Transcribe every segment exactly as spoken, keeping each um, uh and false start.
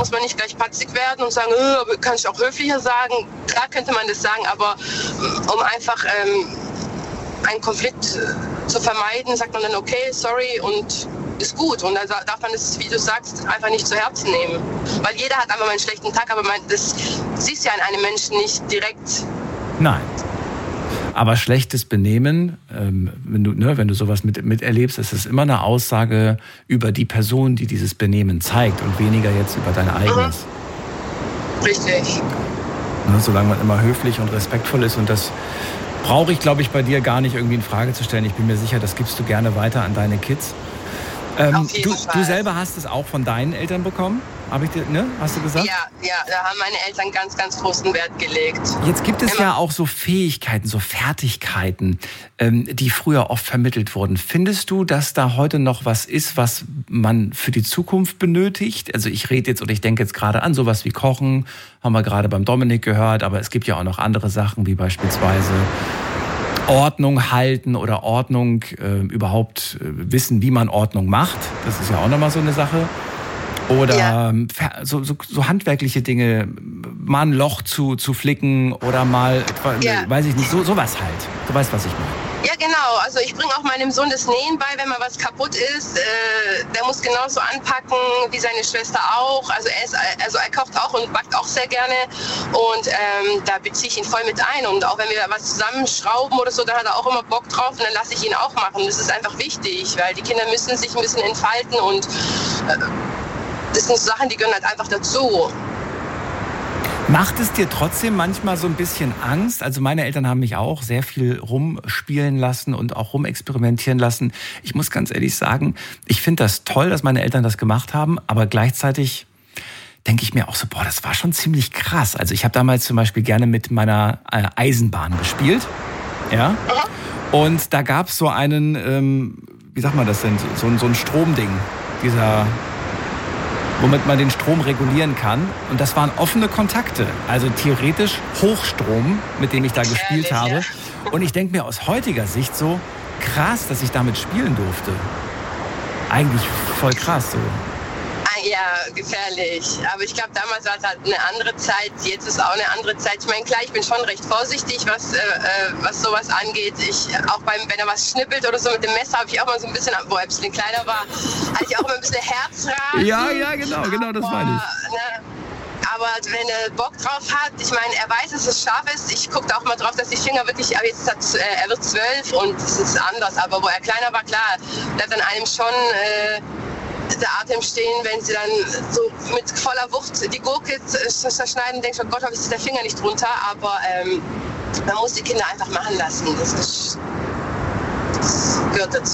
muss man nicht gleich patzig werden und sagen, äh, aber kann ich auch höflicher sagen? Klar könnte man das sagen, aber um einfach ähm, einen Konflikt äh, zu vermeiden, sagt man dann, okay, sorry und ist gut. Und dann darf man es, wie du sagst, einfach nicht zu Herzen nehmen. Weil jeder hat einfach mal einen schlechten Tag, aber man, das siehst ja an einem Menschen nicht direkt. Nein. Aber schlechtes Benehmen, ähm, wenn du, ne, wenn du sowas mit, miterlebst, ist es immer eine Aussage über die Person, die dieses Benehmen zeigt und weniger jetzt über dein eigenes. Mhm. Richtig. Ne, solange man immer höflich und respektvoll ist, und das brauche ich, glaube ich, bei dir gar nicht irgendwie in Frage zu stellen. Ich bin mir sicher, das gibst du gerne weiter an deine Kids. Ähm, du, du selber hast es auch von deinen Eltern bekommen, habe ich dir, ne? Hast du gesagt? Ja, ja, da haben meine Eltern ganz, ganz großen Wert gelegt. Jetzt gibt es Immer. ja auch so Fähigkeiten, so Fertigkeiten, ähm, die früher oft vermittelt wurden. Findest du, dass da heute noch was ist, was man für die Zukunft benötigt? Also ich rede jetzt oder ich denke jetzt gerade an sowas wie Kochen, haben wir gerade beim Dominik gehört, aber es gibt ja auch noch andere Sachen, wie beispielsweise Ordnung halten oder Ordnung, äh, überhaupt äh, wissen, wie man Ordnung macht. Das ist ja auch nochmal so eine Sache. Oder ja. so, so, so handwerkliche Dinge, mal ein Loch zu, zu flicken oder mal, ja. weiß ich nicht, so sowas halt. Du weißt, was ich meine. Ja, genau. Also ich bringe auch meinem Sohn das Nähen bei, wenn mal was kaputt ist. Äh, der muss genauso anpacken wie seine Schwester auch. Also er, ist, also er kocht auch und backt auch sehr gerne. Und ähm, da beziehe ich ihn voll mit ein. Und auch wenn wir was zusammenschrauben oder so, dann hat er auch immer Bock drauf und dann lasse ich ihn auch machen. Das ist einfach wichtig, weil die Kinder müssen sich ein bisschen entfalten und äh, das sind so Sachen, die gehören halt einfach dazu. Macht es dir trotzdem manchmal so ein bisschen Angst? Also meine Eltern haben mich auch sehr viel rumspielen lassen und auch rumexperimentieren lassen. Ich muss ganz ehrlich sagen, ich finde das toll, dass meine Eltern das gemacht haben, aber gleichzeitig denke ich mir auch so, boah, das war schon ziemlich krass. Also ich habe damals zum Beispiel gerne mit meiner Eisenbahn gespielt, ja, und da gab es so einen, ähm, wie sagt man das denn, so, so ein Stromding, dieser... womit man den Strom regulieren kann. Und das waren offene Kontakte, also theoretisch Hochstrom, mit dem ich da gespielt Ehrlich, habe. Ja. Und ich denke mir aus heutiger Sicht so, krass, dass ich damit spielen durfte. Eigentlich voll krass so. Ja, gefährlich. Aber ich glaube, damals war es halt eine andere Zeit. Jetzt ist auch eine andere Zeit. Ich meine, klar, ich bin schon recht vorsichtig, was, äh, was sowas angeht. Ich, auch beim, wenn er was schnippelt oder so mit dem Messer, habe ich auch mal so ein bisschen, wo er ein bisschen kleiner war, hatte ich auch immer ein bisschen Herzrasen. Ja, ja, genau, genau, das meine ich. Ne, aber wenn er Bock drauf hat, ich meine, er weiß, dass es scharf ist. Ich gucke da auch mal drauf, dass die Finger wirklich, aber jetzt hat, äh, er wird zwölf und es ist anders. Aber wo er kleiner war, klar, bleibt an einem schon... Äh, der Atem stehen, wenn sie dann so mit voller Wucht die Gurke zerschneiden und denkt, oh Gott, hoffentlich ist der Finger nicht drunter, aber ähm, man muss die Kinder einfach machen lassen. Das, ist, das gehört dazu.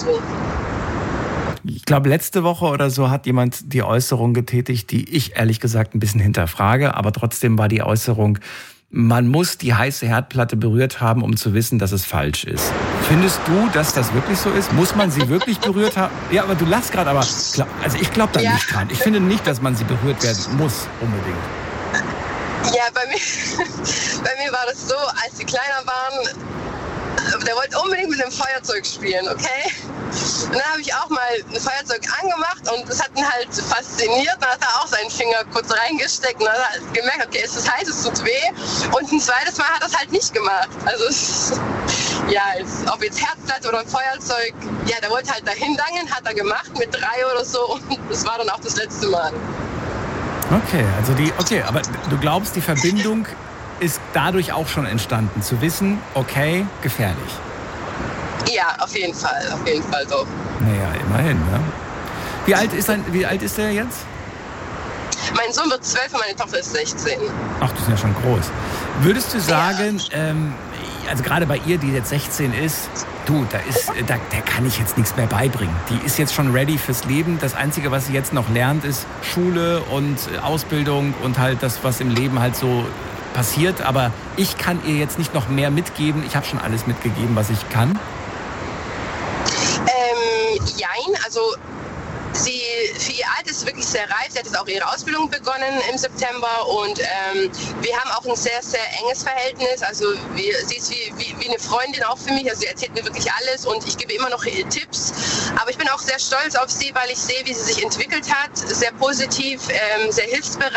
Ich glaube, letzte Woche oder so hat jemand die Äußerung getätigt, die ich ehrlich gesagt ein bisschen hinterfrage, aber trotzdem war die Äußerung, man muss die heiße Herdplatte berührt haben, um zu wissen, dass es falsch ist. Findest du, dass das wirklich so ist? Muss man sie wirklich berührt haben? Ja, aber du lachst gerade, aber also ich glaube da ja. nicht dran. Ich finde nicht, dass man sie berührt werden muss, unbedingt. Ja, bei mir, bei mir war das so, als sie kleiner waren, der wollte unbedingt mit dem Feuerzeug spielen, okay? Und dann habe ich auch mal ein Feuerzeug angemacht und das hat ihn halt fasziniert. Dann hat er auch seinen Finger kurz reingesteckt und dann hat er gemerkt, okay, es ist heiß, es tut weh. Und ein zweites Mal hat er es halt nicht gemacht. Also es, ja, es, ob jetzt Herdplatte oder ein Feuerzeug, ja, der wollte halt dahin dangen, hat er gemacht mit drei oder so und das war dann auch das letzte Mal. Okay, also die, okay, aber du glaubst, die Verbindung ist dadurch auch schon entstanden, zu wissen, okay, gefährlich. Ja, auf jeden Fall, auf jeden Fall so. Naja, immerhin, ne? Wie alt ist ein, wie alt ist der jetzt? Mein Sohn wird zwölf und meine Tochter ist sechzehn. Ach, die sind ja schon groß. Würdest du sagen, ja. ähm, also gerade bei ihr, die jetzt sechzehn ist, du, da ist, da, der kann ich jetzt nichts mehr beibringen. Die ist jetzt schon ready fürs Leben. Das Einzige, was sie jetzt noch lernt, ist Schule und Ausbildung und halt das, was im Leben halt so passiert. Aber ich kann ihr jetzt nicht noch mehr mitgeben. Ich habe schon alles mitgegeben, was ich kann. Ähm, jein, also sie, für ihr Alter ist wirklich sehr reif. Sie hat jetzt auch ihre Ausbildung begonnen im September und ähm, wir haben auch ein sehr, sehr enges Verhältnis. Also wir, sie ist wie, wie, wie eine Freundin auch für mich. Also sie erzählt mir wirklich alles und ich gebe immer noch Tipps. Aber ich bin auch sehr stolz auf sie, weil ich sehe, wie sie sich entwickelt hat. Sehr positiv, ähm, sehr hilfsbereit.